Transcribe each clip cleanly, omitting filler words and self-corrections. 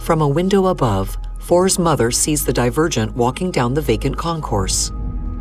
From a window above, Four's mother sees the Divergent walking down the vacant concourse.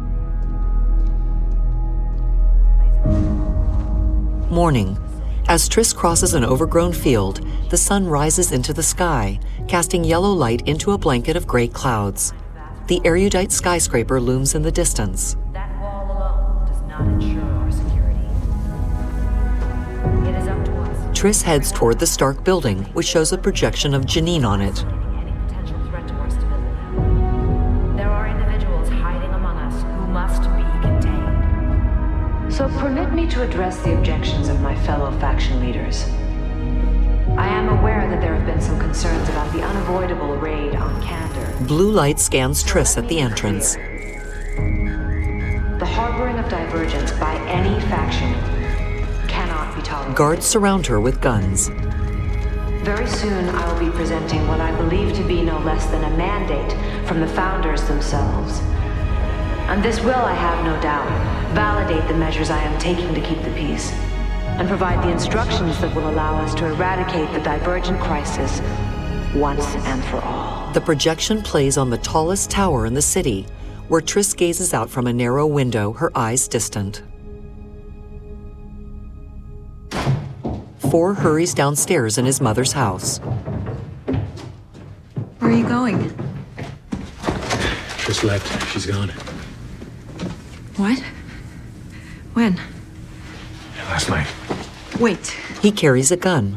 Morning. As Triss crosses an overgrown field, the sun rises into the sky, casting yellow light into a blanket of gray clouds. The erudite skyscraper looms in the distance. That wall alone does not ensure our security. It is up to us. Triss heads toward the Stark building, which shows a projection of Janine on it. Any potential threat to our stability. There are individuals hiding among us who must be contained. So permit me to address the objections of my fellow faction leaders. I am aware that there have been some concerns about the unavoidable raid on Candor. Blue light scans Triss at the entrance. The harboring of Divergents by any faction cannot be tolerated. Guards surround her with guns. Very soon I will be presenting what I believe to be no less than a mandate from the Founders themselves. And this will, I have no doubt, validate the measures I am taking to keep the peace, and provide the instructions that will allow us to eradicate the Divergent crisis once and for all. The projection plays on the tallest tower in the city, where Triss gazes out from a narrow window, her eyes distant. Four hurries downstairs in his mother's house. Where are you going? Triss left. She's gone. What? When? Last night. Wait. He carries a gun.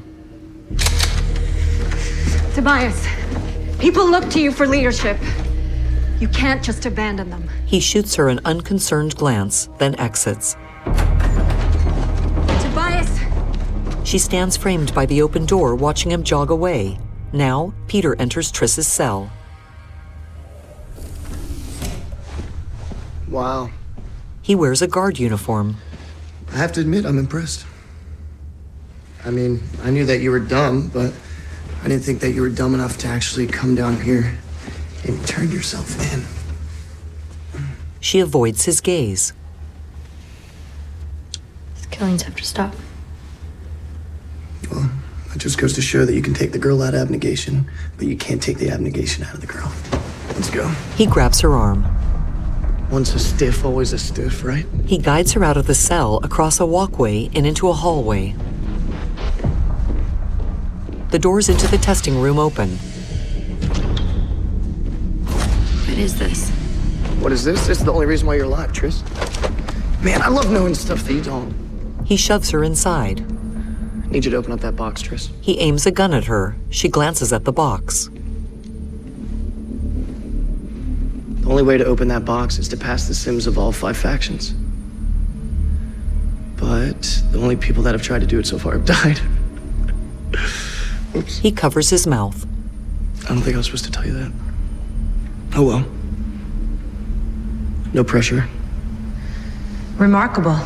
Tobias, people look to you for leadership. You can't just abandon them. He shoots her an unconcerned glance, then exits. Tobias! She stands framed by the open door, watching him jog away. Now, Peter enters Triss's cell. Wow. He wears a guard uniform. I have to admit, I'm impressed. I mean, I knew that you were dumb, but I didn't think that you were dumb enough to actually come down here and turn yourself in. She avoids his gaze. These killings have to stop. Well, that just goes to show that you can take the girl out of abnegation, but you can't take the abnegation out of the girl. Let's go. He grabs her arm. Once a stiff, always a stiff, right? He guides her out of the cell, across a walkway, and into a hallway. The doors into the testing room open. What is this? What is this? This is the only reason why you're alive, Triss. Man, I love knowing stuff that you don't. He shoves her inside. I need you to open up that box, Triss. He aims a gun at her. She glances at the box. The only way to open that box is to pass the sims of all 5 factions. But the only people that have tried to do it so far have died. Oops. He covers his mouth. I don't think I was supposed to tell you that. Oh well. No pressure. Remarkable.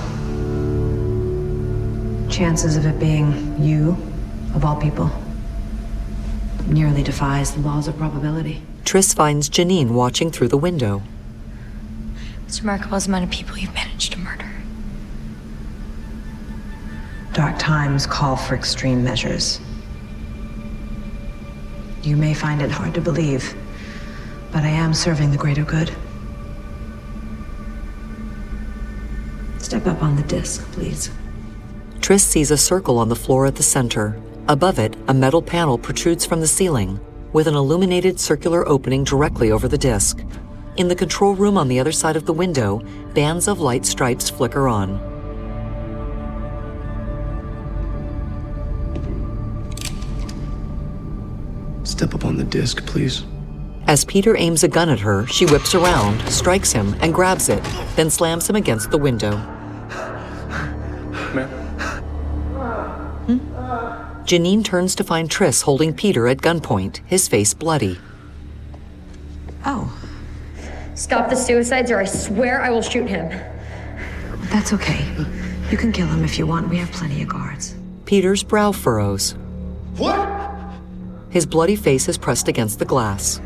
Chances of it being you, of all people, nearly defies the laws of probability. Triss finds Janine watching through the window. It's remarkable as the amount of people you've managed to murder. Dark times call for extreme measures. You may find it hard to believe, but I am serving the greater good. Step up on the disc, please. Triss sees a circle on the floor at the center. Above it, a metal panel protrudes from the ceiling, with an illuminated circular opening directly over the disc. In the control room on the other side of the window, bands of light stripes flicker on. Step up on the disc, please. As Peter aims a gun at her, she whips around, strikes him, and grabs it, then slams him against the window. Ma'am? Janine turns to find Triss holding Peter at gunpoint, his face bloody. Oh, Stop the suicides or I swear I will shoot him. That's okay. You can kill him if you want. We have plenty of guards. Peter's brow furrows. What? His bloody face is pressed against the glass.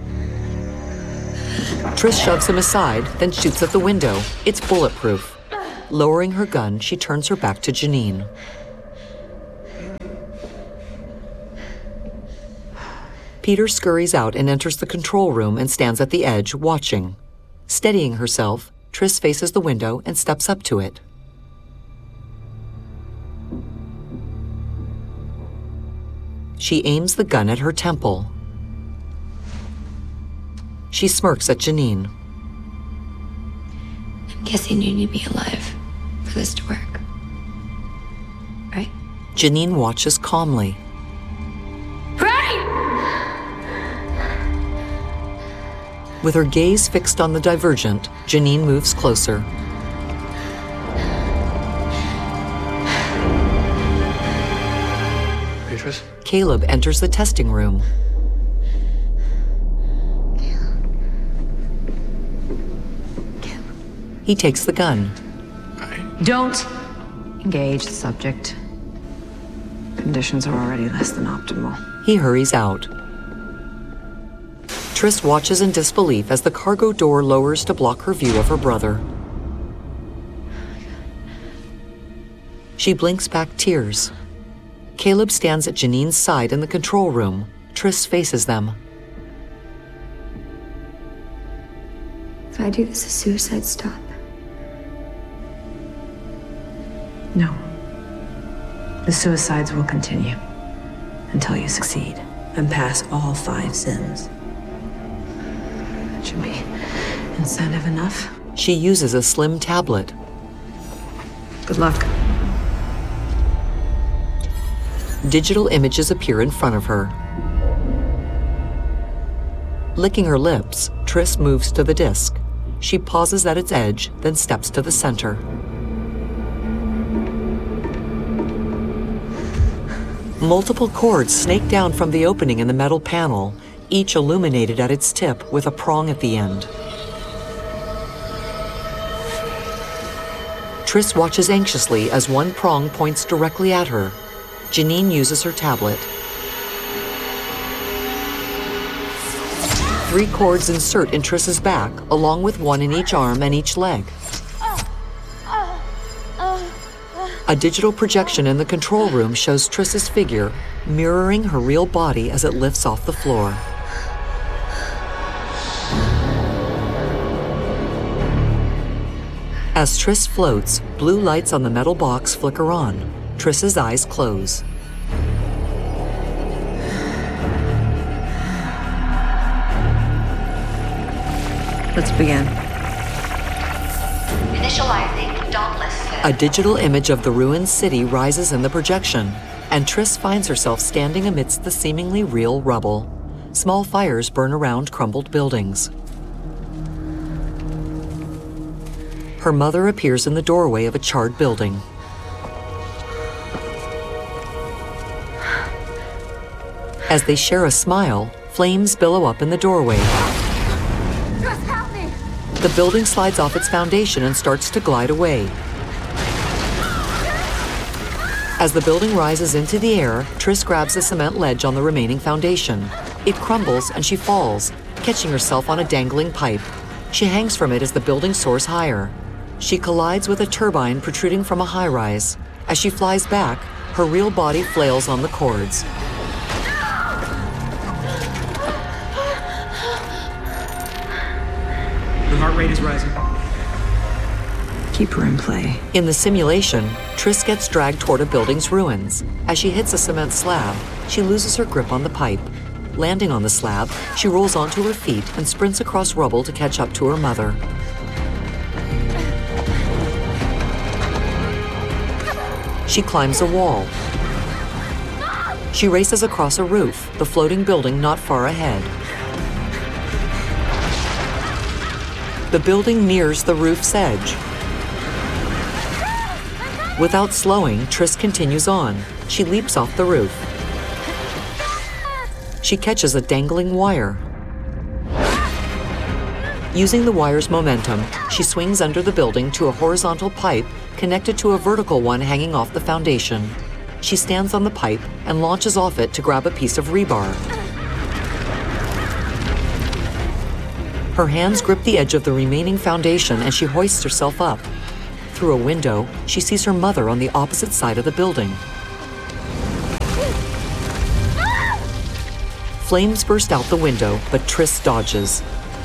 Triss shoves him aside, then shoots at the window. It's bulletproof. Lowering her gun, she turns her back to Janine. Peter scurries out and enters the control room and stands at the edge, watching. Steadying herself, Triss faces the window and steps up to it. She aims the gun at her temple. She smirks at Janine. I'm guessing you need to be alive for this to work. Right? Janine watches calmly. With her gaze fixed on the Divergent, Janine moves closer. Beatrice? Caleb enters the testing room. He takes the gun. Don't engage the subject. Conditions are already less than optimal. He hurries out. Triss watches in disbelief as the cargo door lowers to block her view of her brother. She blinks back tears. Caleb stands at Janine's side in the control room. Triss faces them. If I do this, a suicide stop. No. The suicides will continue until you succeed. And pass all 5 sims. That should be incentive enough. She uses a slim tablet. Good luck. Digital images appear in front of her. Licking her lips, Triss moves to the disc. She pauses at its edge, then steps to the center. Multiple cords snake down from the opening in the metal panel, each illuminated at its tip with a prong at the end. Triss watches anxiously as one prong points directly at her. Janine uses her tablet. 3 cords insert in Triss's back, along with 1 in each arm and each leg. A digital projection in the control room shows Triss's figure, mirroring her real body as it lifts off the floor. As Triss floats, blue lights on the metal box flicker on. Triss's eyes close. Let's begin. Initializing Dauntless. A digital image of the ruined city rises in the projection, and Triss finds herself standing amidst the seemingly real rubble. Small fires burn around crumbled buildings. Her mother appears in the doorway of a charred building. As they share a smile, flames billow up in the doorway. Just help me! The building slides off its foundation and starts to glide away. As the building rises into the air, Triss grabs the cement ledge on the remaining foundation. It crumbles and she falls, catching herself on a dangling pipe. She hangs from it as the building soars higher. She collides with a turbine protruding from a high-rise. As she flies back, her real body flails on the cords. Her heart rate is rising. Keep her in play. In the simulation, Triss gets dragged toward a building's ruins. As she hits a cement slab, she loses her grip on the pipe. Landing on the slab, she rolls onto her feet and sprints across rubble to catch up to her mother. She climbs a wall. She races across a roof, the floating building not far ahead. The building nears the roof's edge. Without slowing, Triss continues on. She leaps off the roof. She catches a dangling wire. Using the wire's momentum, she swings under the building to a horizontal pipe connected to a vertical one hanging off the foundation. She stands on the pipe and launches off it to grab a piece of rebar. Her hands grip the edge of the remaining foundation and she hoists herself up. Through a window, she sees her mother on the opposite side of the building. Flames burst out the window, but Triss dodges.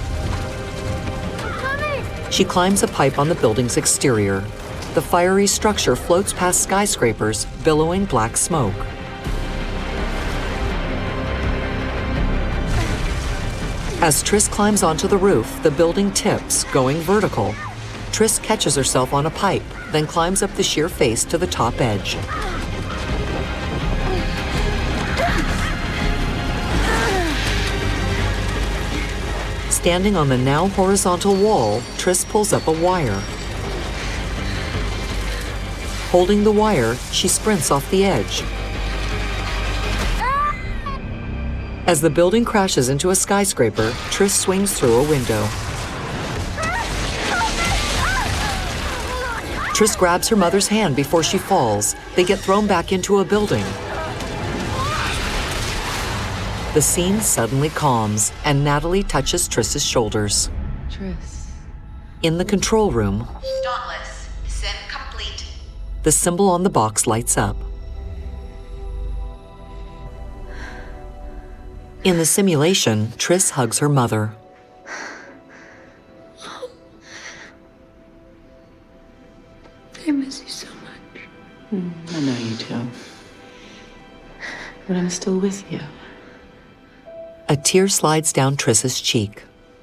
She climbs a pipe on the building's exterior. The fiery structure floats past skyscrapers, billowing black smoke. As Triss climbs onto the roof, the building tips, going vertical. Triss catches herself on a pipe, then climbs up the sheer face to the top edge. Standing on the now horizontal wall, Triss pulls up a wire. Holding the wire, she sprints off the edge. As the building crashes into a skyscraper, Triss swings through a window. Triss grabs her mother's hand before she falls. They get thrown back into a building. The scene suddenly calms, and Natalie touches Triss's shoulders. Triss. In the control room, Dauntless. Sim complete. the symbol on the box lights up. In the simulation, Triss hugs her mother. I miss you so much. I know you do. But I'm still with you. A tear slides down Triss's cheek.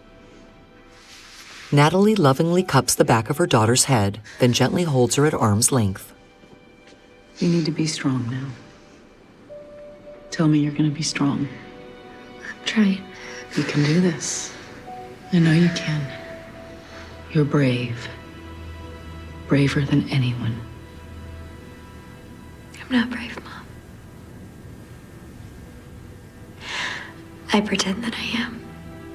Natalie lovingly cups the back of her daughter's head, then gently holds her at arm's length. You need to be strong now. Tell me you're gonna be strong. I'm trying. You can do this. I know you can. You're brave. Braver than anyone. I'm not brave, Mom. I pretend that I am.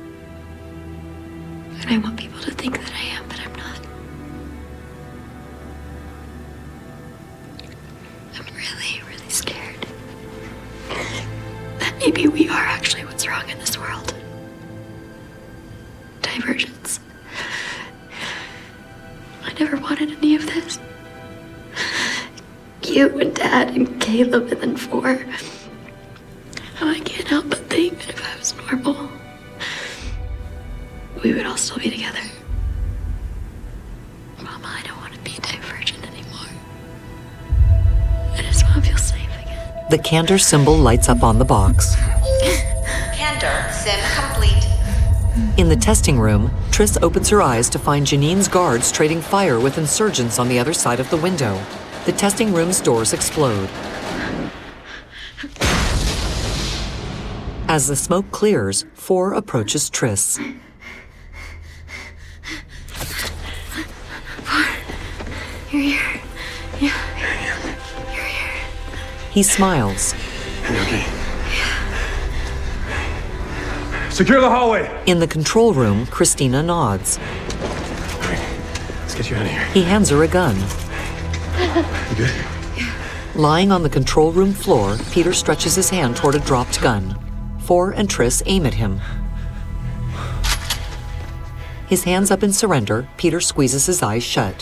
And I want people to think that I am, but I'm not. I'm really, really scared. That maybe we are actually what's wrong in this world. Divergence. I never wanted any of this. You and Dad and Caleb and then 4. I can't help but think that if I was normal, we would all still be together. Mama, I don't want to be divergent anymore. I just want to feel safe again. The candor symbol lights up on the box. Candor. Sim complete. In the testing room, Triss opens her eyes to find Janine's guards trading fire with insurgents on the other side of the window. The testing room's doors explode. As the smoke clears, 4 approaches Triss. You're here. Yeah. You're here. He smiles. You okay? Secure the hallway. In the control room, Christina nods. All right, let's get you out of here. He hands her a gun. You good? Lying on the control room floor, Peter stretches his hand toward a dropped gun. 4 and Triss aim at him. His hands up in surrender, Peter squeezes his eyes shut.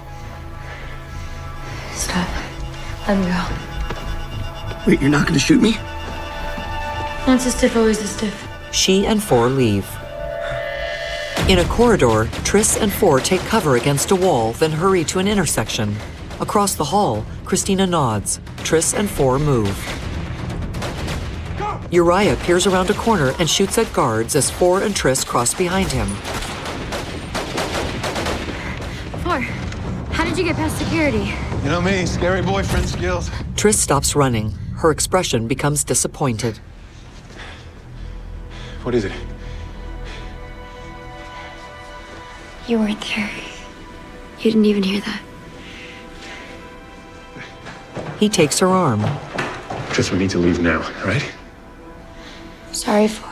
Stop. Let me go. Wait, you're not gonna shoot me? Once a stiff, always a stiff. She and 4 leave. In a corridor, Triss and 4 take cover against a wall, then hurry to an intersection. Across the hall, Christina nods. Triss and 4 move. Uriah peers around a corner and shoots at guards as 4 and Triss cross behind him. 4, how did you get past security? You know me, scary boyfriend skills. Triss stops running. Her expression becomes disappointed. What is it? You weren't there. You didn't even hear that. He takes her arm. Triss, we need to leave now, all right? Sorry for.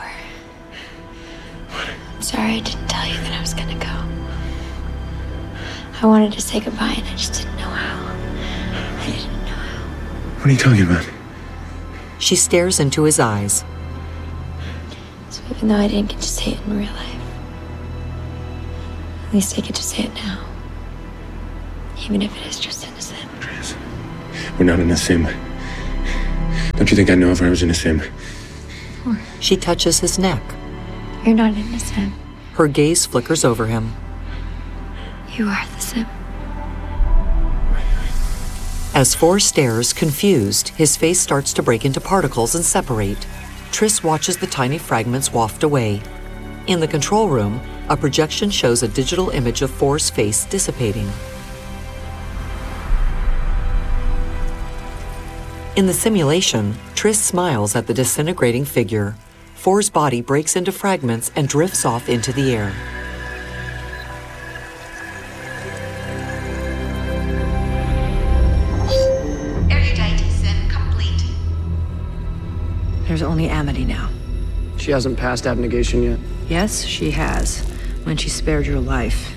I'm sorry I didn't tell you that I was gonna go. I wanted to say goodbye and I just didn't know how. I didn't know how. What are you talking about? She stares into his eyes. So even though I didn't get to say it in real life, at least I get to say it now. Even if it is just innocent. Triss, we're not in a sim. Don't you think I know if I was in a sim? for? She touches his neck. You're not innocent. Her gaze flickers over him. You are the Sim. As Four stares, confused, his face starts to break into particles and separate. Triss watches the tiny fragments waft away. In the control room, a projection shows a digital image of Four's face dissipating. In the simulation, Triss smiles at the disintegrating figure. Four's body breaks into fragments and drifts off into the air. Erudite sim complete. There's only Amity now. She hasn't passed abnegation yet. Yes, she has. When she spared your life.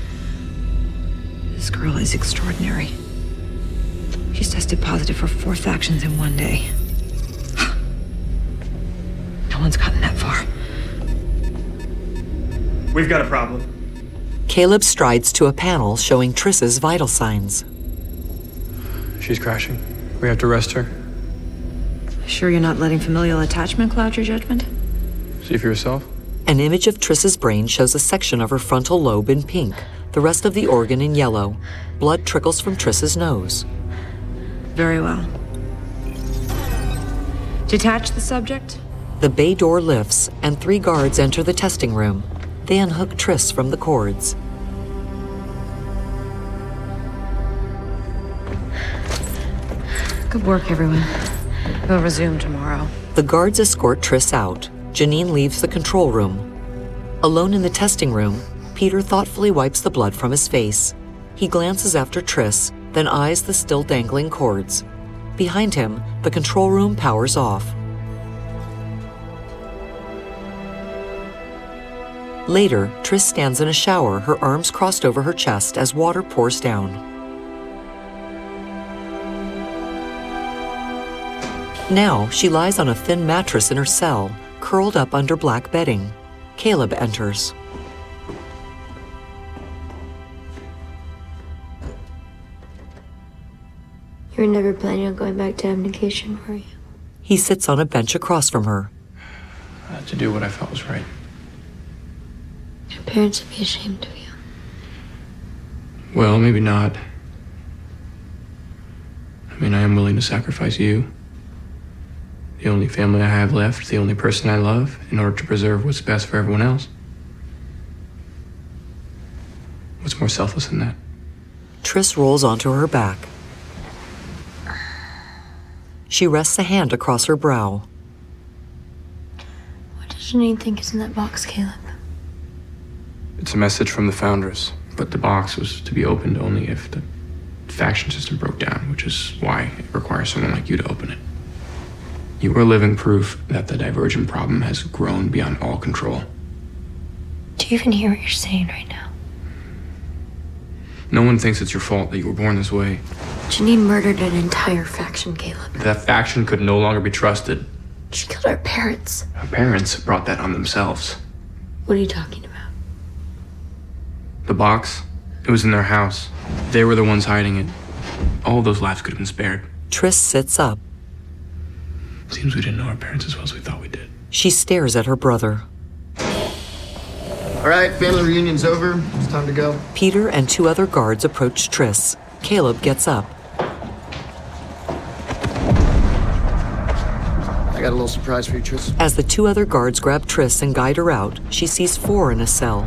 This girl is extraordinary. She's tested positive for 4 factions in one day. No one's gotten that far. We've got a problem. Caleb strides to a panel showing Triss's vital signs. She's crashing. We have to rest her. Sure you're not letting familial attachment cloud your judgment? See for yourself. An image of Triss's brain shows a section of her frontal lobe in pink, the rest of the organ in yellow. Blood trickles from Triss's nose. Very well. Detach the subject. The bay door lifts, and 3 guards enter the testing room. They unhook Triss from the cords. Good work, everyone. We'll resume tomorrow. The guards escort Triss out. Janine leaves the control room. Alone in the testing room, Peter thoughtfully wipes the blood from his face. He glances after Triss, then eyes the still dangling cords. Behind him, the control room powers off. Later, Triss stands in a shower, her arms crossed over her chest as water pours down. Now, she lies on a thin mattress in her cell, curled up under black bedding. Caleb enters. You were never planning on going back to abnegation, were you? He sits on a bench across from her. I had to do what I felt was right. Your parents would be ashamed of you. Well, maybe not. I mean, I am willing to sacrifice you. The only family I have left, the only person I love, in order to preserve what's best for everyone else. What's more selfless than that? Triss rolls onto her back. She rests a hand across her brow. What does Janine think is in that box, Caleb? It's a message from the Founders, but the box was to be opened only if the faction system broke down, which is why it requires someone like you to open it. You are living proof that the Divergent problem has grown beyond all control. Do you even hear what you're saying right now? No one thinks it's your fault that you were born this way. Janine murdered an entire faction, Caleb. That faction could no longer be trusted. She killed our parents. Her parents brought that on themselves. What are you talking about? The box, it was in their house. They were the ones hiding it. All of those lives could have been spared. Triss sits up. Seems we didn't know our parents as well as we thought we did. She stares at her brother. All right, family reunion's over. It's time to go. Peter and 2 other guards approach Triss. Caleb gets up. I got a little surprise for you, Triss. As the 2 other guards grab Triss and guide her out, she sees 4 in a cell.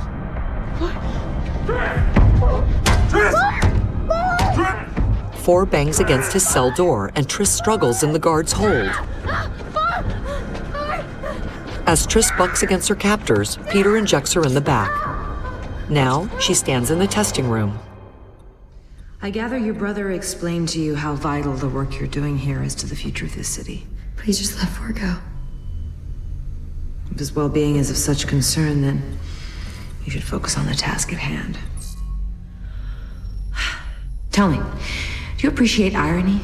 Four bangs against his cell door, and Triss struggles in the guard's hold. As Triss bucks against her captors, Peter injects her in the back. Now, she stands in the testing room. I gather your brother explained to you how vital the work you're doing here is to the future of this city. Please just let Four go. If his well-being is of such concern, then you should focus on the task at hand. Tell me, do you appreciate irony?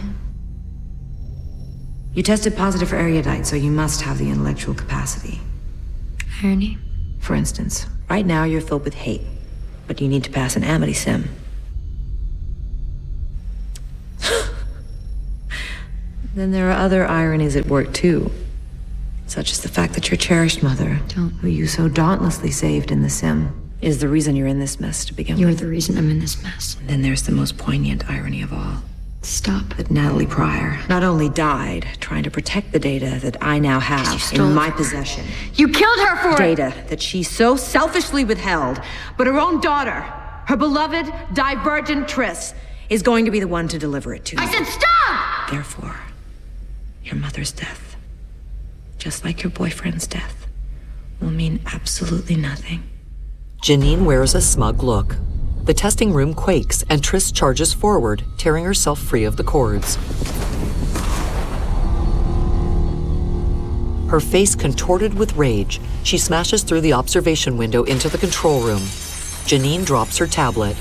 You tested positive for erudite, so you must have the intellectual capacity. Irony? For instance, right now you're filled with hate, but you need to pass an Amity sim. Then there are other ironies at work, too. Such as the fact that your cherished mother, who you so dauntlessly saved in the sim, is the reason you're in this mess to begin with. You're the reason I'm in this mess. And then there's the most poignant irony of all. Stop. That Natalie Pryor not only died trying to protect the data that I now have in my possession. You killed her for Data that she so selfishly withheld, but her own daughter, her beloved, divergent Triss, is going to be the one to deliver it to you. I said stop! Therefore, your mother's death, just like your boyfriend's death, will mean absolutely nothing. Janine wears a smug look. The testing room quakes and Triss charges forward, tearing herself free of the cords. Her face contorted with rage, she smashes through the observation window into the control room. Janine drops her tablet.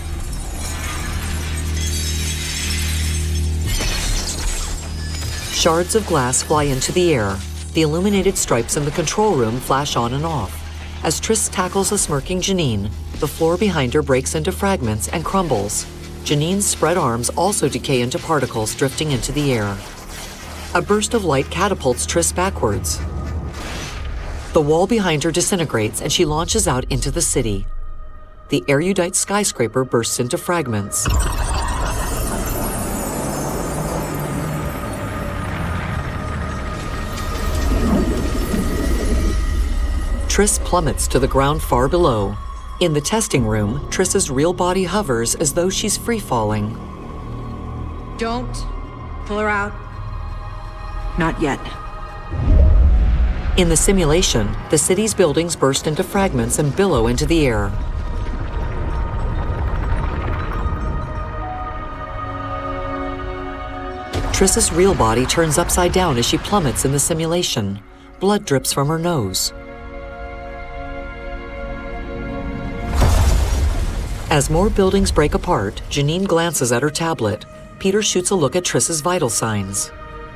Shards of glass fly into the air. The illuminated stripes in the control room flash on and off. As Triss tackles a smirking Janine, the floor behind her breaks into fragments and crumbles. Janine's spread arms also decay into particles drifting into the air. A burst of light catapults Triss backwards. The wall behind her disintegrates and she launches out into the city. The erudite skyscraper bursts into fragments. Triss plummets to the ground far below. In the testing room, Triss's real body hovers as though she's free-falling. Don't pull her out. Not yet. In the simulation, the city's buildings burst into fragments and billow into the air. Triss's real body turns upside down as she plummets in the simulation. Blood drips from her nose. As more buildings break apart, Janine glances at her tablet. Peter shoots a look at Triss's vital signs.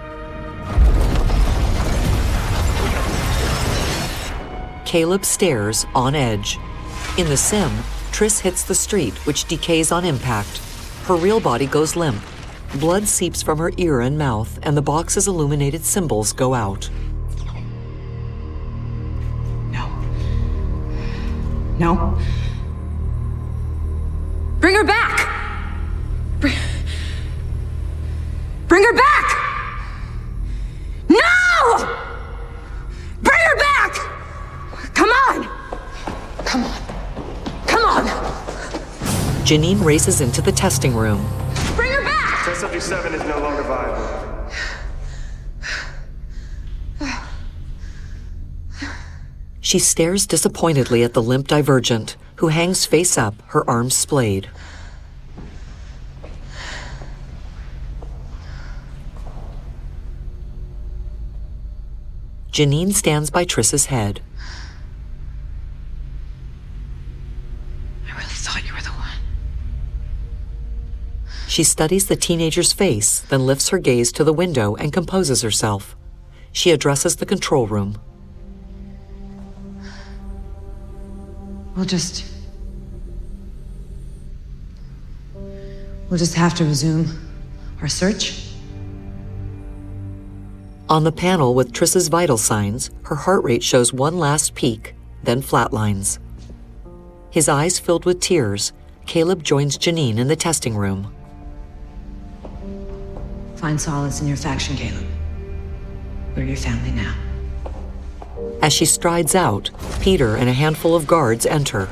Caleb stares, on edge. In the sim, Triss hits the street, which decays on impact. Her real body goes limp. Blood seeps from her ear and mouth, and the box's illuminated symbols go out. No. Bring her back! Bring her back! No! Bring her back! Come on! Come on. Come on! Janine races into the testing room. Bring her back! Test subject 7 is no longer viable. She stares disappointedly at the limp Divergent, who hangs face up, her arms splayed. Janine stands by Triss's head. I really thought you were the one. She studies the teenager's face, then lifts her gaze to the window and composes herself. She addresses the control room. We'll just have to resume our search. On the panel with Triss's vital signs, her heart rate shows one last peak, then flatlines. His eyes filled with tears, Caleb joins Janine in the testing room. Find solace in your faction, Caleb. We're your family now. As she strides out, Peter and a handful of guards enter.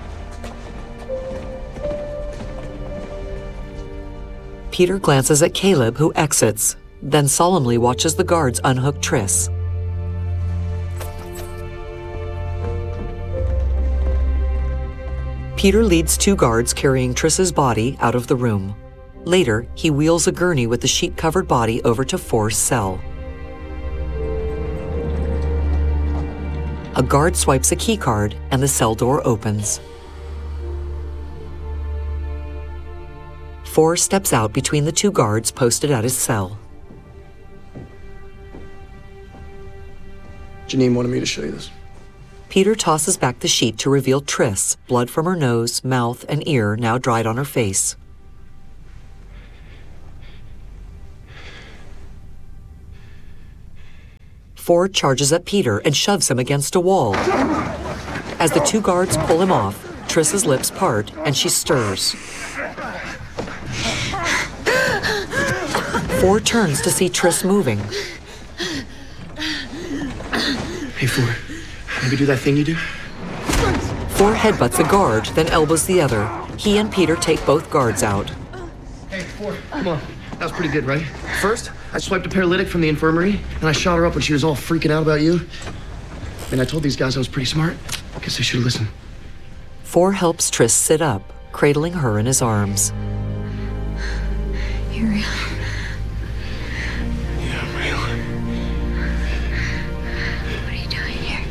Peter glances at Caleb, who exits, then solemnly watches the guards unhook Triss. Peter leads two guards carrying Triss's body out of the room. Later, he wheels a gurney with the sheet-covered body over to Forrest's cell. A guard swipes a keycard and the cell door opens. Forrest steps out between the two guards posted at his cell. Janine wanted me to show you this. Peter tosses back the sheet to reveal Triss, blood from her nose, mouth, and ear now dried on her face. Ford charges at Peter and shoves him against a wall. As the two guards pull him off, Triss's lips part and she stirs. Ford turns to see Triss moving. Hey, Ford, maybe do that thing you do? Ford headbutts a guard, then elbows the other. He and Peter take both guards out. Hey, Ford, come on. That was pretty good, right? First, I swiped a paralytic from the infirmary, and I shot her up when she was all freaking out about you. And I told these guys I was pretty smart. I guess they should have listened. Ford helps Triss sit up, cradling her in his arms. You're real. Yeah, I'm real. What are you doing here?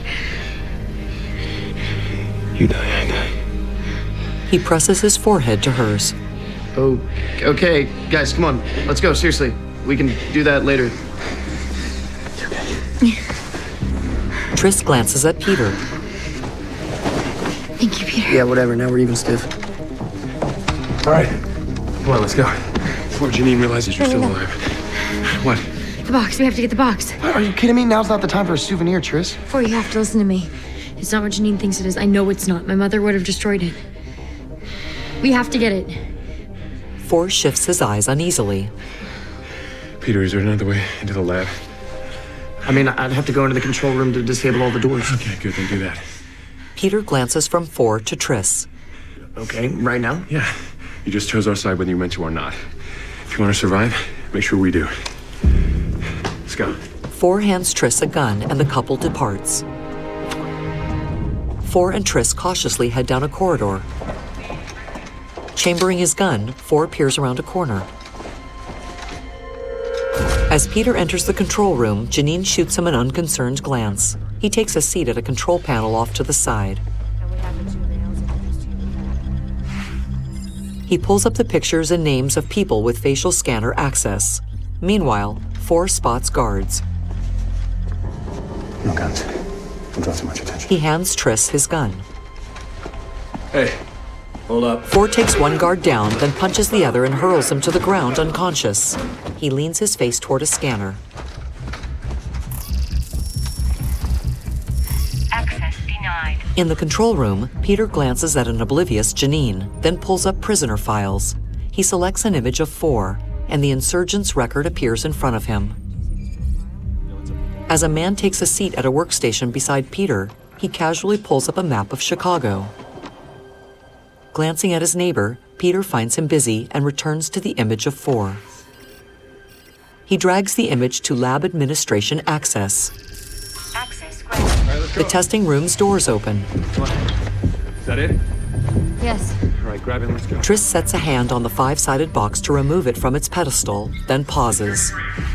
You die, I die. He presses his forehead to hers. Oh, okay. Guys, come on. Let's go, seriously. We can do that later. Triss glances at Peter. Thank you, Peter. Yeah, whatever. Now we're even stiff. All right. Come on, let's go. Before Janine realizes you're still alive. What? The box. We have to get the box. Are you kidding me? Now's not the time for a souvenir, Triss. Before you have to listen to me. It's not what Janine thinks it is. I know it's not. My mother would have destroyed it. We have to get it. Ford shifts his eyes uneasily. Peter, is there another way into the lab? I mean, I'd have to go into the control room to disable all the doors. Okay, good, then do that. Peter glances from Ford to Triss. Okay, right now? Yeah. You just chose our side whether you meant to or not. If you want to survive, make sure we do. Let's go. Ford hands Triss a gun and the couple departs. Ford and Triss cautiously head down a corridor. Chambering his gun, Ford peers around a corner. As Peter enters the control room, Janine shoots him an unconcerned glance. He takes a seat at a control panel off to the side. He pulls up the pictures and names of people with facial scanner access. Meanwhile, Ford spots guards. No guns. Don't draw too much attention. He hands Triss his gun. Hey, hold up. Ford takes one guard down, then punches the other and hurls him to the ground unconscious. He leans his face toward a scanner. Access denied. In the control room, Peter glances at an oblivious Janine, then pulls up prisoner files. He selects an image of 4, and the insurgent's record appears in front of him. As a man takes a seat at a workstation beside Peter, he casually pulls up a map of Chicago. Glancing at his neighbor, Peter finds him busy and returns to the image of 4. He drags the image to lab administration access. Access granted. The testing room's doors open. Is that it? Yes. All right, grab it and let's go. Triss sets a hand on the 5-sided box to remove it from its pedestal, then pauses.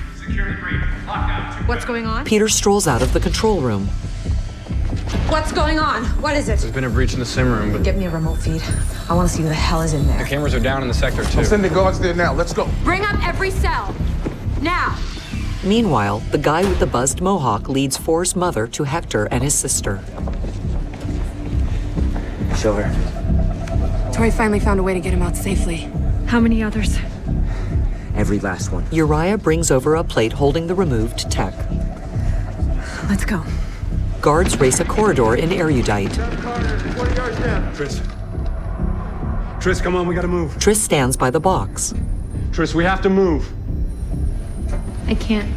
What's going on? Peter strolls out of the control room. What's going on? What is it? There's been a breach in the sim room, but Get me a remote feed. I want to see who the hell is in there. the cameras are down in the sector, too. Send the guards there now. Let's go. Bring up every cell. Now. Meanwhile, the guy with the buzzed mohawk leads Ford's mother to Hector and his sister. Show her. Tori finally found a way to get him out safely. How many others? Every last one. Uriah brings over a plate holding the removed tech. Let's go. Guards race a corridor in erudite. Triss, come on, we gotta move. Triss stands by the box. Triss, we have to move. I can't.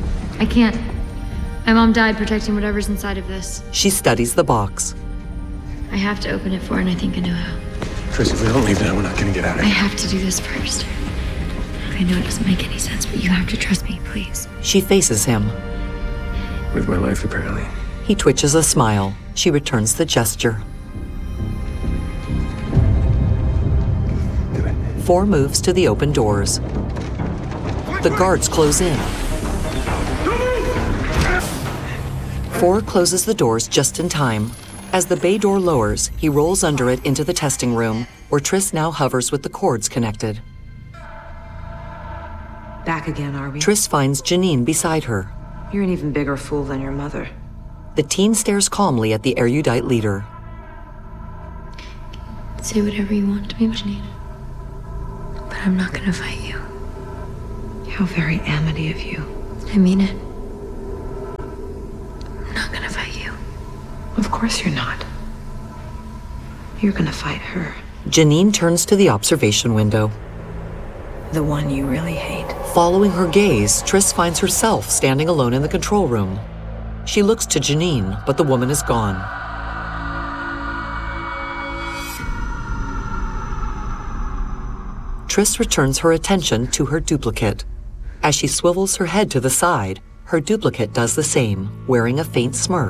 My mom died protecting whatever's inside of this. She studies the box. I have to open it for her, and I think I know how. Triss, if we don't leave now, we're not gonna get out of I here. have to do this first. I know it doesn't make any sense, but you have to trust me, please. She faces him. With my life, apparently. He twitches a smile. She returns the gesture. Do it. 4 moves to the open doors. The guards close in. 4 closes the doors just in time. As the bay door lowers, he rolls under it into the testing room, where Triss now hovers with the cords connected. Back again, are we? Triss finds Janine beside her. You're an even bigger fool than your mother. The teen stares calmly at the erudite leader. Say whatever you want to me, Janine. But I'm not gonna fight you. How very Amity of you. I mean it. course you're not. You're gonna fight her. Janine turns to the observation window. The one you really hate. Following her gaze, Triss finds herself standing alone in the control room. She looks to Janine, but the woman is gone. Triss returns her attention to her duplicate. As she swivels her head to the side, her duplicate does the same, wearing a faint smirk.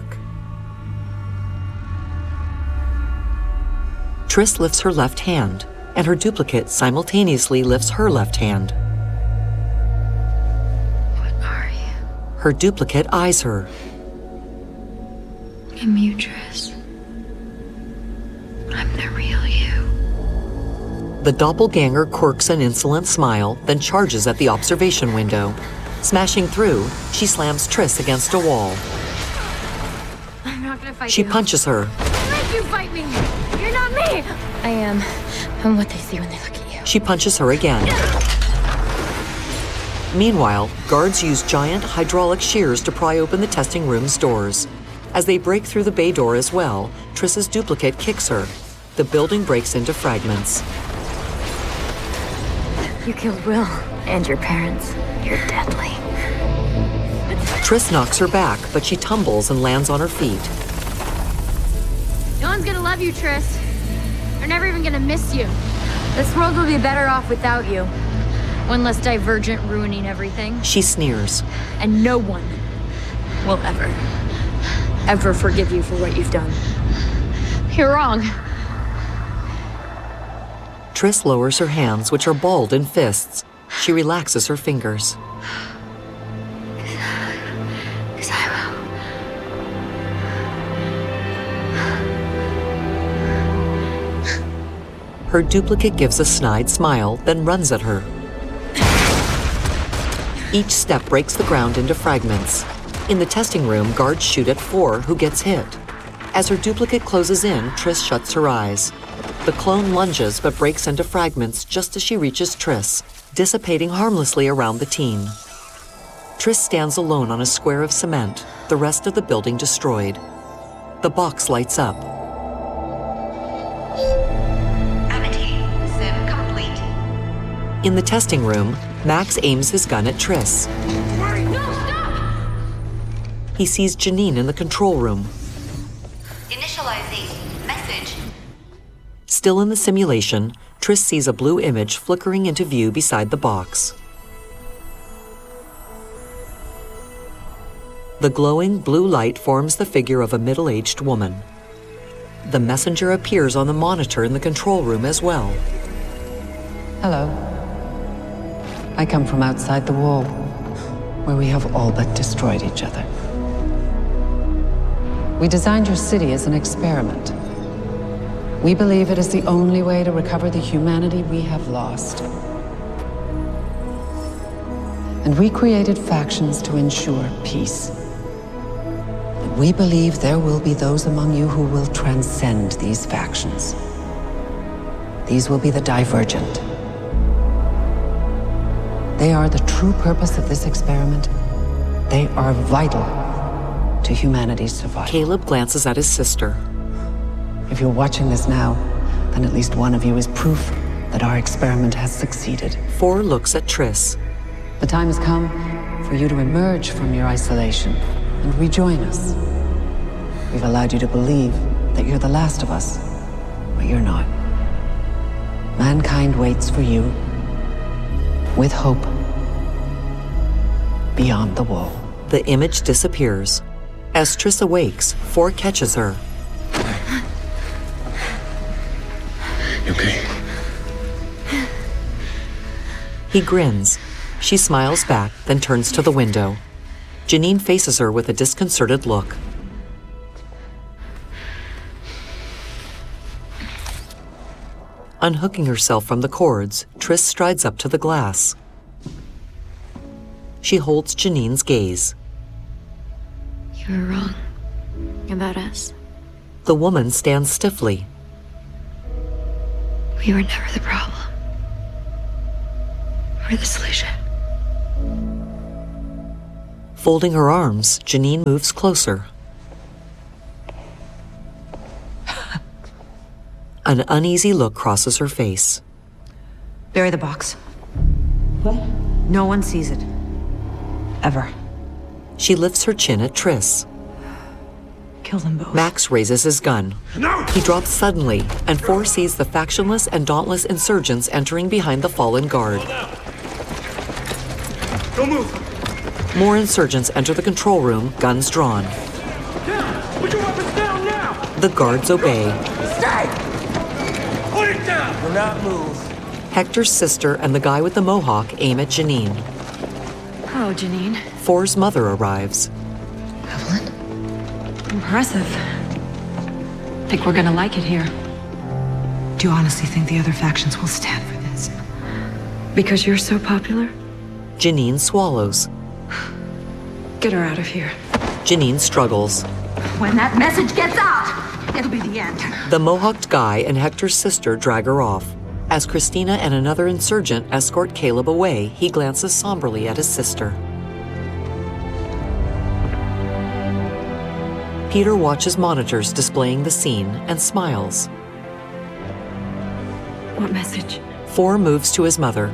Triss lifts her left hand, and her duplicate simultaneously lifts her left hand. What are you? Her duplicate eyes her. I'm you, Triss. I'm the real you. The doppelganger quirks an insolent smile, then charges at the observation window. Smashing through, she slams Triss against a wall. I'm not gonna fight She you. punches her. Make you fight me! You're not me! I am. I'm what they see when they look at you. She punches her again. Meanwhile, guards use giant hydraulic shears to pry open the testing room's doors. As they break through the bay door as well, Triss's duplicate kicks her. The building breaks into fragments. You killed Will. And your parents. You're deadly. Triss knocks her back, but she tumbles and lands on her feet. No one's gonna love you, Triss. They're never even gonna miss you. This world will be better off without you. One less divergent ruining everything. She sneers. And no one will ever forgive you for what you've done. You're wrong. Triss lowers her hands, which are balled in fists. She relaxes her fingers. 'Cause I will. Her duplicate gives a snide smile, then runs at her. Each step breaks the ground into fragments. In the testing room, guards shoot at 4, who gets hit. As her duplicate closes in, Triss shuts her eyes. The clone lunges but breaks into fragments just as she reaches Triss, dissipating harmlessly around the teen. Triss stands alone on a square of cement, the rest of the building destroyed. The box lights up. Amity, sim complete. In the testing room, Max aims his gun at Triss. No, stop! He sees Janine in the control room. Initializing message. Still in the simulation, Triss sees a blue image flickering into view beside the box. The glowing blue light forms the figure of a middle-aged woman. The messenger appears on the monitor in the control room as well. Hello. I come from outside the wall, where we have all but destroyed each other. We designed your city as an experiment. We believe it is the only way to recover the humanity we have lost. And we created factions to ensure peace. And we believe there will be those among you who will transcend these factions. These will be the divergent. They are the true purpose of this experiment. They are vital to humanity's survival. Caleb glances at his sister. If you're watching this now, then at least one of you is proof that our experiment has succeeded. 4 looks at Triss. The time has come for you to emerge from your isolation and rejoin us. We've allowed you to believe that you're the last of us, but you're not. Mankind waits for you with hope beyond the wall. The image disappears. As Triss awakes, 4 catches her. You okay? He grins. She smiles back, then turns to the window. Janine faces her with a disconcerted look. Unhooking herself from the cords, Triss strides up to the glass. She holds Janine's gaze. You were wrong about us. The woman stands stiffly. We were never the problem. We're the solution. Folding her arms, Janine moves closer. An uneasy look crosses her face. Bury the box. What? No one sees it. Ever. She lifts her chin at Triss. Kill them both. Max raises his gun. No! He drops suddenly, and Four sees the factionless and dauntless insurgents entering behind the fallen guard. Don't move! More insurgents enter the control room, guns drawn. Down! Put your weapons down now! The guards obey. Stay! Put it down! Do not move. Hector's sister and the guy with the mohawk aim at Janine. Hello, Janine. Four's mother arrives. Evelyn? Impressive. Think we're gonna like it here. Do you honestly think the other factions will stand for this? Because you're so popular? Janine swallows. Get her out of here. Janine struggles. When that message gets out, it'll be the end. The mohawked guy and Hector's sister drag her off. As Christina and another insurgent escort Caleb away, he glances somberly at his sister. Peter watches monitors displaying the scene and smiles. What message? Four moves to his mother.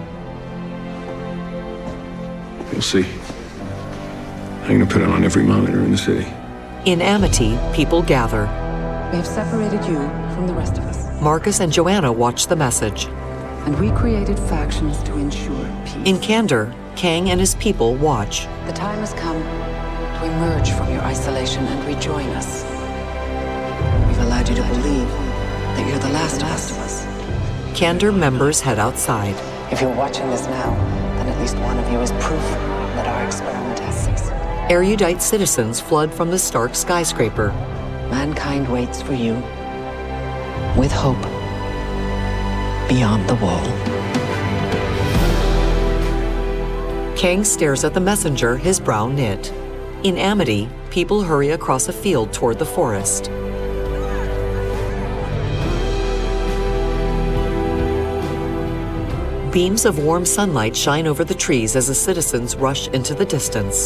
You'll see. I'm gonna put it on every monitor in the city. In Amity, people gather. We have separated you from the rest of us. Marcus and Joanna watch the message. And we created factions to ensure peace. In Candor, Kang and his people watch. The time has come to emerge from your isolation and rejoin us. We've allowed you to believe that you're the last of us. Candor members head outside. If you're watching this now, then at least one of you is proof that our experiment has succeeded. Erudite citizens flood from the Stark skyscraper. Mankind waits for you with hope beyond the wall. Kang stares at the messenger, his brow knit. In Amity, people hurry across a field toward the forest. Beams of warm sunlight shine over the trees as the citizens rush into the distance.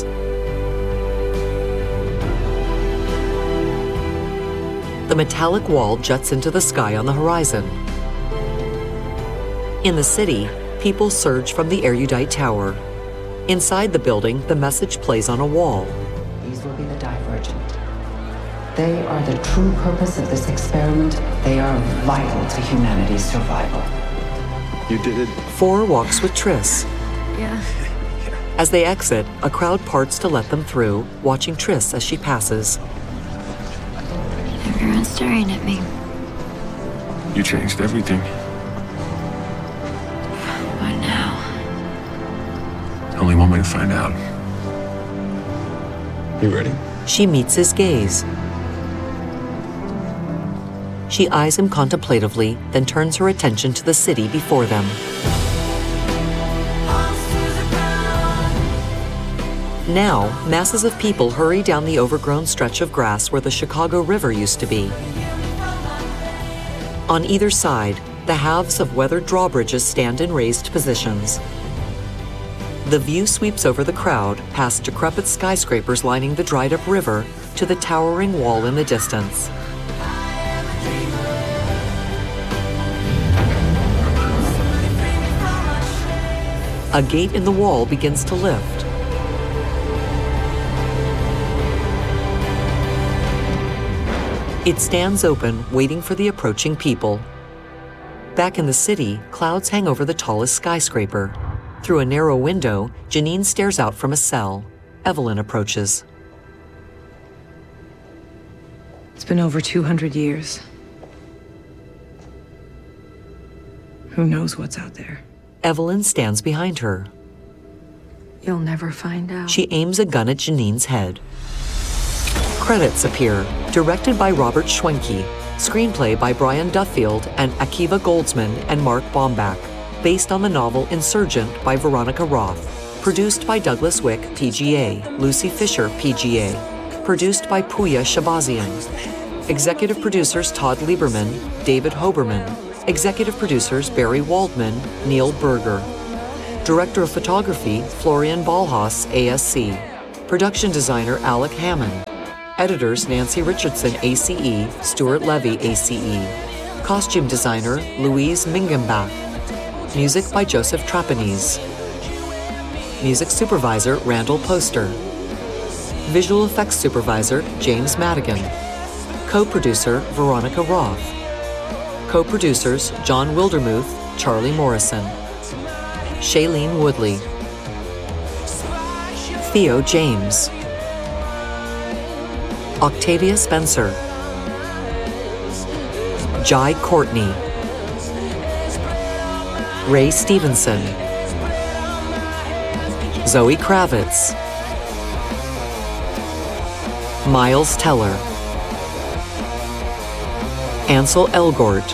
The metallic wall juts into the sky on the horizon. In the city, people surge from the Erudite Tower. Inside the building, the message plays on a wall. These will be the Divergent. They are the true purpose of this experiment. They are vital to humanity's survival. You did it. Four walks with Triss. Yeah. As they exit, a crowd parts to let them through, watching Triss as she passes. Everyone's staring at me. You changed everything. What now? Only one way to find out. You ready? She meets his gaze. She eyes him contemplatively, then turns her attention to the city before them. Now, masses of people hurry down the overgrown stretch of grass where the Chicago River used to be. On either side, the halves of weathered drawbridges stand in raised positions. The view sweeps over the crowd, past decrepit skyscrapers lining the dried-up river, to the towering wall in the distance. A gate in the wall begins to lift. It stands open, waiting for the approaching people. Back in the city, clouds hang over the tallest skyscraper. Through a narrow window, Janine stares out from a cell. Evelyn approaches. It's been over 200 years. Who knows what's out there? Evelyn stands behind her. You'll never find out. She aims a gun at Janine's head. Credits appear, directed by Robert Schwenke, screenplay by Brian Duffield and Akiva Goldsman and Mark Baumbach, based on the novel Insurgent by Veronica Roth, produced by Douglas Wick, PGA, Lucy Fisher, PGA, produced by Puya Shabazian, executive producers Todd Lieberman, David Hoberman, executive producers Barry Waldman, Neil Berger, director of photography Florian Ballhaus, ASC, production designer Alec Hammond, editors Nancy Richardson, ACE, Stuart Levy, ACE, Costume designer Louise Mingenbach. Music by Joseph Trapanese. Music supervisor Randall Poster. Visual effects supervisor James Madigan. Co-producer Veronica Roth. Co-producers John Wildermuth, Charlie Morrison. Shailene Woodley. Theo James. Octavia Spencer. Jai Courtney. Ray Stevenson. Zoe Kravitz. Miles Teller. Ansel Elgort.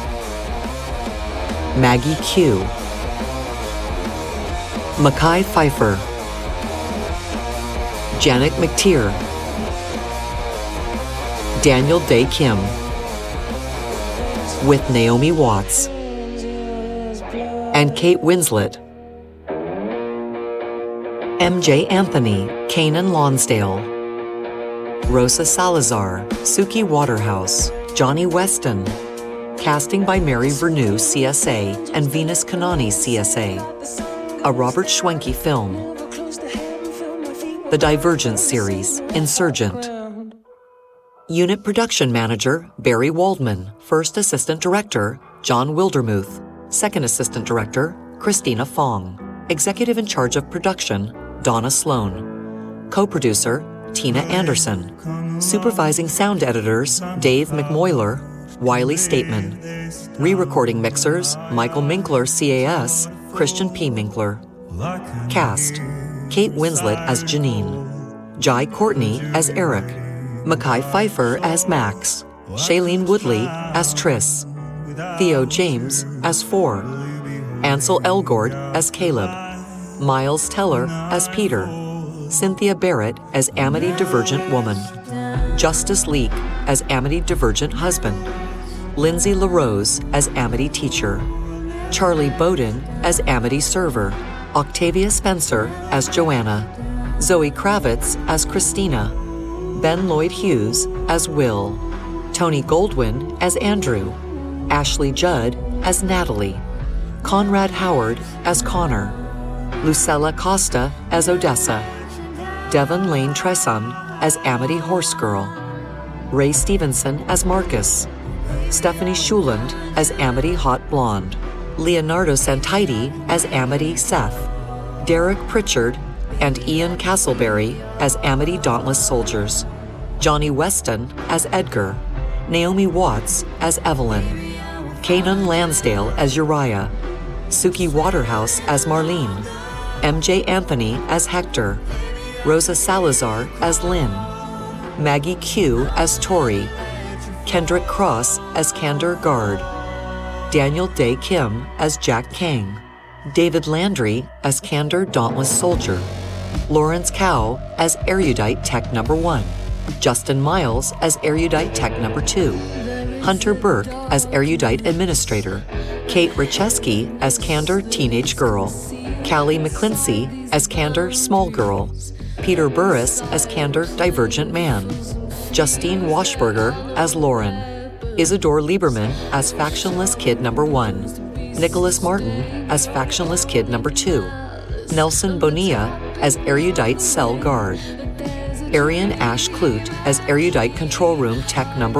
Maggie Q. Mekhi Phifer. Janet McTeer. Daniel Dae Kim. With Naomi Watts. And Kate Winslet. MJ Anthony, Kanan Lonsdale. Rosa Salazar, Suki Waterhouse, Johnny Weston. Casting by Mary Vernew, CSA, and Venus Kanani, CSA. A Robert Schwenke film. The Divergent series, Insurgent. Unit Production Manager, Barry Waldman. First Assistant Director, John Wildermuth. Second Assistant Director, Christina Fong. Executive in charge of production, Donna Sloan. Co-producer, Tina Anderson. Supervising sound editors, Dave McMoyler, Wiley Stateman. Re-recording mixers, Michael Minkler, CAS, Christian P. Minkler. Cast: Kate Winslet as Janine. Jai Courtney as Eric. Mekhi Phifer as Max. Shailene Woodley as Triss. Theo James as Four. Ansel Elgort as Caleb. Miles Teller as Peter. Cynthia Barrett as Amity Divergent Woman. Justice Leak as Amity Divergent Husband. Lindsay LaRose as Amity Teacher. Charlie Bowden as Amity Server. Octavia Spencer as Joanna. Zoe Kravitz as Christina. Ben Lloyd Hughes as Will. Tony Goldwyn as Andrew. Ashley Judd as Natalie. Conrad Howard as Connor. Lucella Costa as Odessa. Devon Lane Tresson as Amity Horse Girl. Ray Stevenson as Marcus. Stephanie Schuland as Amity Hot Blonde. Leonardo Santidi as Amity Seth. Derek Pritchard and Ian Castleberry as Amity Dauntless Soldiers. Johnny Weston as Edgar. Naomi Watts as Evelyn. Kanan Lansdale as Uriah. Suki Waterhouse as Marlene. MJ Anthony as Hector. Rosa Salazar as Lynn. Maggie Q as Tori. Kendrick Cross as Candor Guard. Daniel Dae Kim as Jack Kang. David Landry as Candor Dauntless Soldier. Lawrence Cow as Erudite Tech Number 1. Justin Miles as Erudite Tech Number 2. Hunter Burke as Erudite Administrator. Kate Richeski as Candor Teenage Girl. Callie McClincy as Candor Small Girl. Peter Burris as Candor Divergent Man. Justine Washburger as Lauren. Isidore Lieberman as Factionless Kid Number 1. Nicholas Martin as Factionless Kid Number 2. Nelson Bonilla as Erudite Cell Guard. Arian Ash Clute as Erudite Control Room Tech Number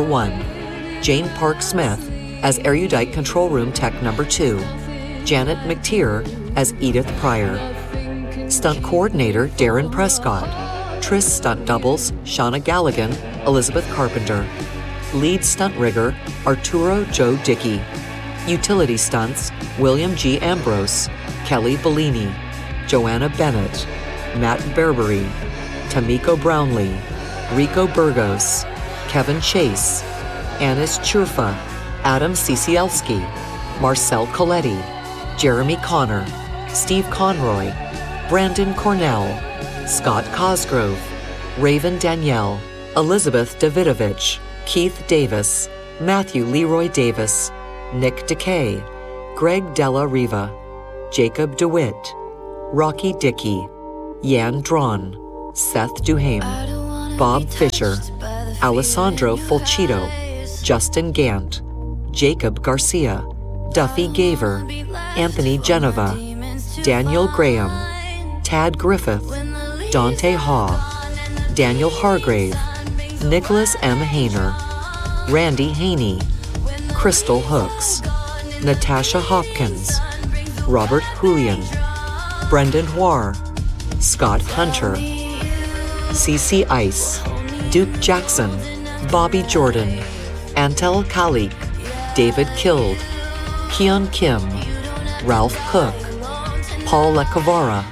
1. Jane Park Smith as Erudite Control Room Tech Number 2. Janet McTeer as Edith Pryor. Stunt Coordinator Darren Prescott. Triss Stunt Doubles Shauna Galligan, Elizabeth Carpenter. Lead Stunt Rigger Arturo Joe Dickey. Utility Stunts William G. Ambrose, Kelly Bellini, Joanna Bennett, Matt Berbery, Tamiko Brownlee, Rico Burgos, Kevin Chase, Anis Churfa, Adam Cicielski, Marcel Coletti, Jeremy Connor, Steve Conroy, Brandon Cornell, Scott Cosgrove, Raven Danielle, Elizabeth Davidovich, Keith Davis, Matthew Leroy Davis, Nick DeKay, Greg Della Riva, Jacob DeWitt, Rocky Dickey, Yan Drawn, Seth Duhame, Bob Fisher, Alessandro Fulcito, Justin Gant, Jacob Garcia, Duffy Gaver, Anthony Genova, Daniel Graham, Tad Griffith, Dante Haw, Daniel Hargrave, Nicholas M. Hayner, Randy Haney, Crystal Hooks, Natasha Hopkins, Robert Julian, Brendan Huar, Scott Hunter, Cece Ice, Duke Jackson, Bobby Jordan, Antel Khalik, David Kild, Keon Kim, Ralph Cook, Paul Lecavara,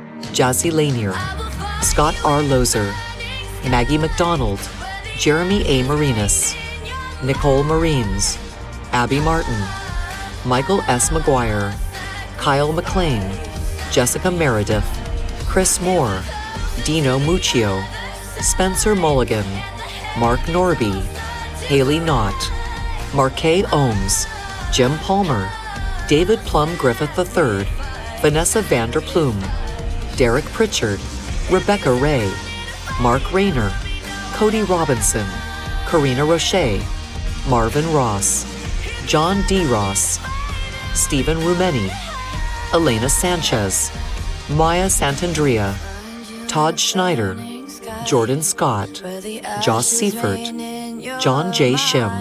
Jazzy Lanier, Scott R. Lozer, Maggie McDonald, Jeremy A. Marinas, Nicole Marines, Abby Martin, Michael S. McGuire, Kyle McLean, Jessica Meredith, Chris Moore, Dino Muccio, Spencer Mulligan, Mark Norby, Haley Knott, Marquet Ohms, Jim Palmer, David Plum Griffith III, Vanessa Vanderplume, Derek Pritchard, Rebecca Ray, Mark Rayner, Cody Robinson, Karina Roche, Marvin Ross, John D. Ross, Stephen Rumeni, Elena Sanchez, Maya Santandrea, Todd Schneider, Jordan Scott, Joss Seifert, John J.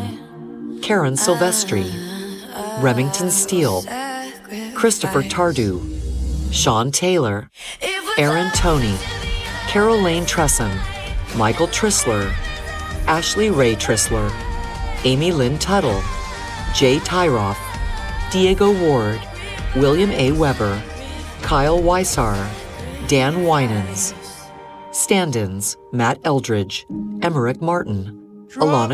Shim, Karen Silvestri, Remington Steele, Christopher Tardu, Sean Taylor, Aaron Toney, Carol Lane Tresson, Michael Trissler, Ashley Ray Trissler, Amy Lynn Tuttle, Jay Tyroff, Diego Ward, William A. Weber, Kyle Weissar, Dan Winans. Stand-ins, Matt Eldridge, Emmerich Martin, Alana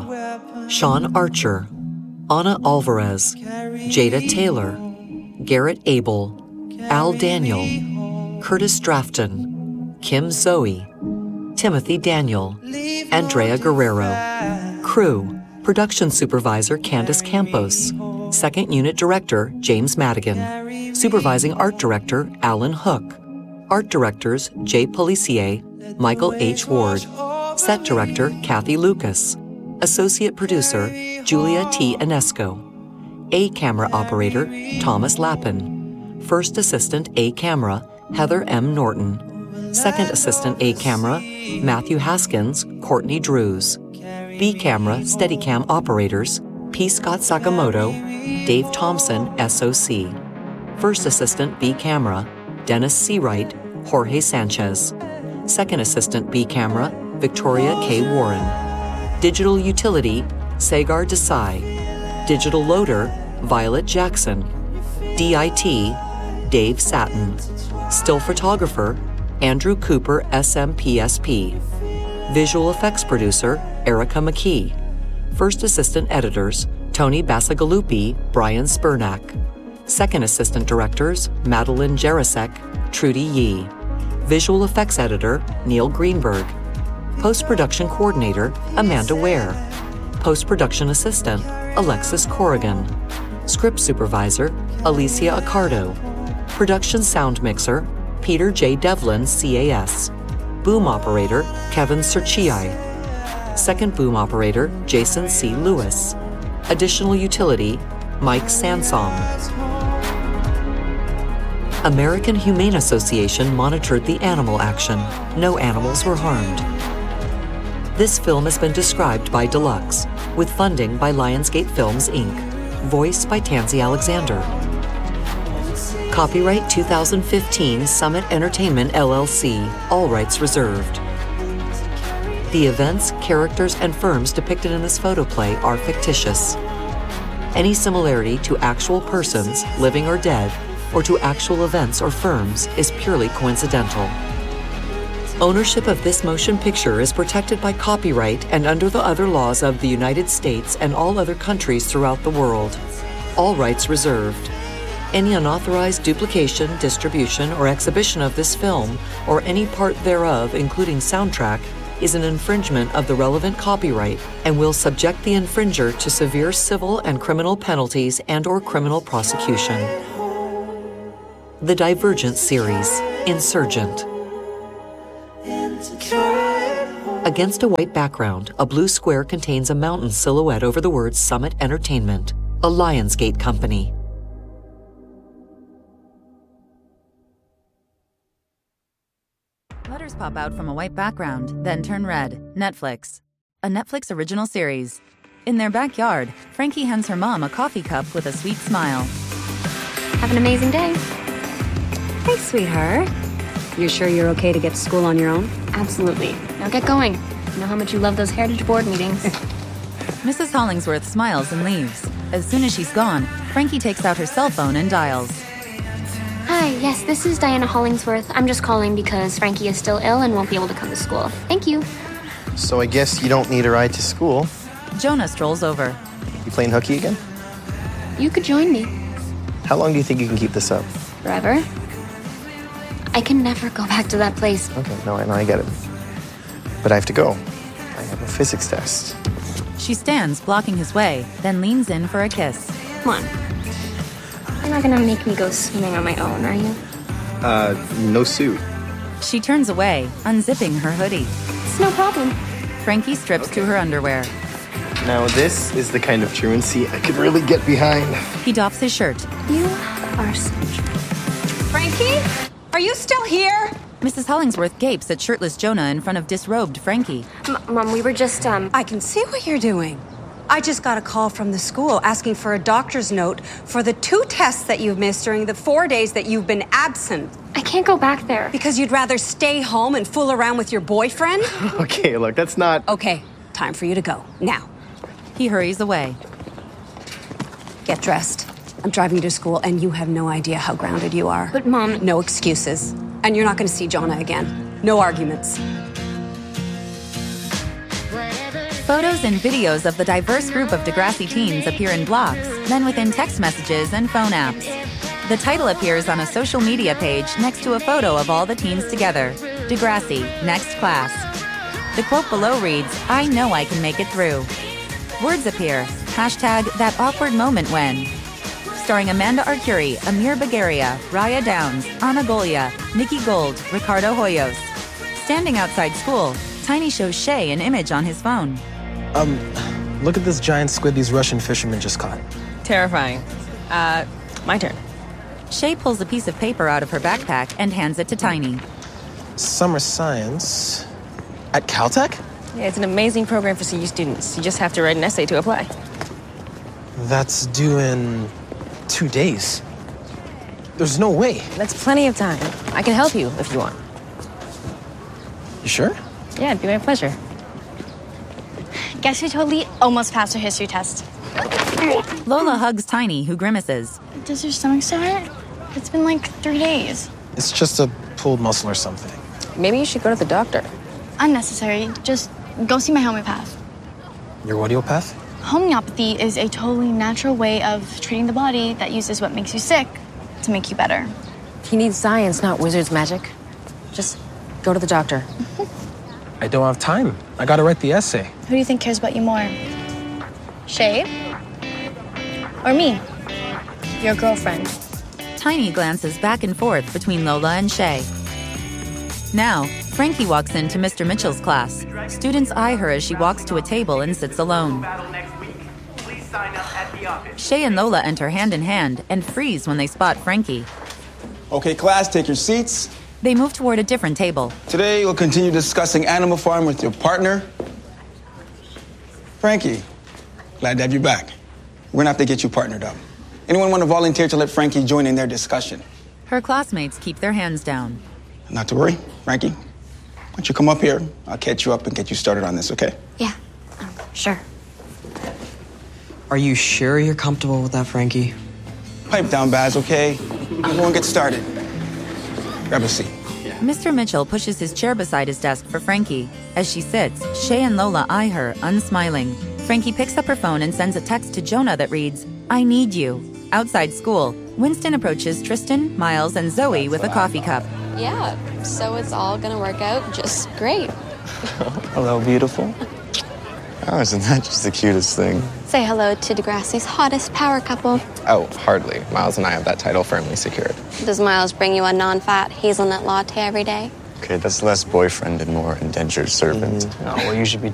Shaw, Sean Archer, Anna Alvarez, Jada Taylor, Garrett Abel, Al Daniel, Curtis Drafton, Kim Zoe, Timothy Daniel, Andrea Guerrero. Crew, Production Supervisor Candace Campos, Second Unit Director James Madigan, Supervising Art Director Alan Hook, Art Directors Jay Policier, Michael H. Ward, Set Director Kathy Lucas, Associate Producer Julia T. Inesco, A Camera Operator Thomas Lappin, First Assistant A Camera Heather M. Norton, Second Assistant A Camera Matthew Haskins, Courtney Drews, B Camera Steadicam Operators P. Scott Sakamoto, Dave Thompson, SOC, First Assistant B Camera Dennis Seawright, Jorge Sanchez, Second Assistant B Camera Victoria K. Warren, Digital Utility Sagar Desai, Digital Loader Violet Jackson, DIT Dave Satin, Still Photographer Andrew Cooper SMPSP, Visual Effects Producer Erica McKee, First Assistant Editors Tony Basagaluppi, Brian Spurnack, Second Assistant Directors Madeline Jarasek, Trudy Yee, Visual Effects Editor Neil Greenberg, Post-Production Coordinator Amanda Ware, Post-Production Assistant Alexis Corrigan, Script Supervisor Alicia Accardo, Production Sound Mixer Peter J. Devlin, CAS, Boom Operator Kevin Serchii, Second Boom Operator Jason C. Lewis, Additional Utility Mike Sansom. American Humane Association monitored the animal action. No animals were harmed. This film has been described by Deluxe, with funding by Lionsgate Films, Inc., voice by Tansy Alexander. Copyright 2015 Summit Entertainment, LLC, all rights reserved. The events, characters, and firms depicted in this photoplay are fictitious. Any similarity to actual persons, living or dead, or to actual events or firms is purely coincidental. Ownership of this motion picture is protected by copyright and under the other laws of the United States and all other countries throughout the world. All rights reserved. Any unauthorized duplication, distribution, or exhibition of this film, or any part thereof, including soundtrack, is an infringement of the relevant copyright and will subject the infringer to severe civil and criminal penalties and/or criminal prosecution. The Divergent series, Insurgent. Against a white background, a blue square contains a mountain silhouette over the words Summit Entertainment, a Lionsgate company. Letters pop out from a white background, then turn red. Netflix. A Netflix original series. In their backyard, Frankie hands her mom a coffee cup with a sweet smile. Have an amazing day. Hey, sweetheart. You sure you're okay to get to school on your own? Absolutely. Now get going. You know how much you love those Heritage Board meetings. Mrs. Hollingsworth smiles and leaves. As soon as she's gone, Frankie takes out her cell phone and dials. Hi, yes, this is Diana Hollingsworth. I'm just calling because Frankie is still ill and won't be able to come to school. Thank you. So I guess you don't need a ride to school. Jonah strolls over. You playing hooky again? You could join me. How long do you think you can keep this up? Forever. I can never go back to that place. Okay, no, I get it. But I have to go. I have a physics test. She stands, blocking his way, then leans in for a kiss. Come on. You're not gonna make me go swimming on my own, are you? No suit. She turns away, unzipping her hoodie. It's no problem. Frankie strips to her underwear. Now this is the kind of truancy I could really get behind. He doffs his shirt. You are such... Frankie? Are you still here? Mrs. Hollingsworth gapes at shirtless Jonah in front of disrobed Frankie. Mom, we were just, I can see what you're doing. I just got a call from the school asking for a doctor's note for the 2 tests that you've missed during the 4 days that you've been absent. I can't go back there. Because you'd rather stay home and fool around with your boyfriend? Okay, look, that's not... Okay, time for you to go. Now. He hurries away. Get dressed. I'm driving you to school, and you have no idea how grounded you are. But, Mom... No excuses. And you're not going to see Jonah again. No arguments. Photos and videos of the diverse group of Degrassi teens appear in blocks, then within text messages and phone apps. The title appears on a social media page next to a photo of all the teens together. Degrassi, next class. The quote below reads, "I know I can make it through." Words appear, hashtag that awkward moment when. Starring Amanda Arcuri, Amir Bagaria, Raya Downs, Anna Golia, Nikki Gold, Ricardo Hoyos. Standing outside school, Tiny shows Shay an image on his phone. Look at this giant squid these Russian fishermen just caught. Terrifying. My turn. Shay pulls a piece of paper out of her backpack and hands it to Tiny. Summer science at Caltech? Yeah, it's an amazing program for CU students. You just have to write an essay to apply. That's due in 2 days. There's no way. That's plenty of time. I can help you if you want. You sure? Yeah, it'd be my pleasure. Guess who totally almost passed her history test? Lola hugs Tiny, who grimaces. Does your stomach still hurt? It's been like 3 days. It's just a pulled muscle or something. Maybe you should go to the doctor. Unnecessary. Just go see my homeopath. Your whatiopath? Homeopathy is a totally natural way of treating the body that uses what makes you sick to make you better. He needs science, not wizard's magic. Just go to the doctor. I don't have time. I gotta write the essay. Who do you think cares about you more? Shay? Or me? Your girlfriend. Tiny glances back and forth between Lola and Shay. Now, Frankie walks into Mr. Mitchell's class. Students eye her as she walks to a table and sits alone. Shay and Lola enter hand in hand and freeze when they spot Frankie. Okay, class, take your seats. They move toward a different table. Today, we'll continue discussing Animal Farm with your partner, Frankie. Glad to have you back. We're gonna have to get you partnered up. Anyone want to volunteer to let Frankie join in their discussion? Her classmates keep their hands down. Not to worry, Frankie. Why don't you come up here? I'll catch you up and get you started on this, okay? Yeah, sure. Are you sure you're comfortable with that, Frankie? Pipe down, Baz, okay? Everyone get started. Grab a seat. Mr. Mitchell pushes his chair beside his desk for Frankie. As she sits, Shay and Lola eye her, unsmiling. Frankie picks up her phone and sends a text to Jonah that reads, "I need you." Outside school, Winston approaches Tristan, Miles, and Zoe with a coffee cup. Yeah, so it's all gonna work out just great. Hello, beautiful. Oh, isn't that just the cutest thing? Say hello to Degrassi's hottest power couple. Oh, hardly. Miles and I have that title firmly secured. Does Miles bring you a non-fat hazelnut latte every day? Okay, that's less boyfriend and more indentured servant. Oh, well, you should be